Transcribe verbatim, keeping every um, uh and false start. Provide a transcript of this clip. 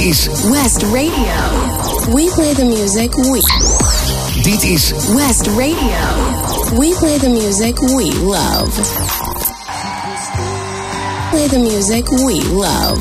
is West Radio. We play the music we. Dit is West Radio. We play the music we love. Play the music we love.